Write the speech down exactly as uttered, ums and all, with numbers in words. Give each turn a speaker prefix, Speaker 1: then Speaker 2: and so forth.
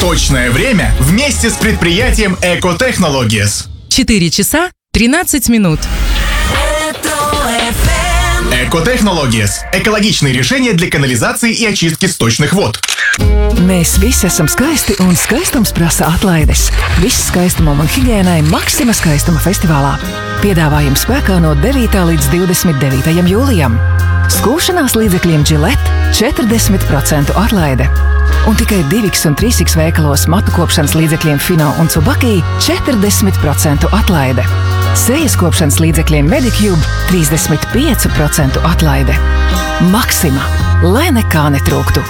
Speaker 1: Точное время вместе с предприятием Экотехнологиес.
Speaker 2: четыре часа тринадцать минут.
Speaker 1: Экотехнологиес. Экологичные решения для канализации и очистки сточных вод.
Speaker 3: Mēs visi esam skaisti un skaistums prasa atlaides. Viss skaistumam un higiēnai Maksima skaistuma festivālā. Piedāvājums spēkā no devītā līdz divdesmit devītajam jūlijam. Skūšanās līdzekļiem Gillette četrdesmit procentu atlaide. Un tikai divi un trīs veikalos matu kopšanas līdzekļiem Fino un Tsubaki četrdesmit procentu atlaide. Sejas kopšanas līdzekļiem Medicube trīsdesmit pieci procenti atlaide. Maksima, lai nekā netrūktu.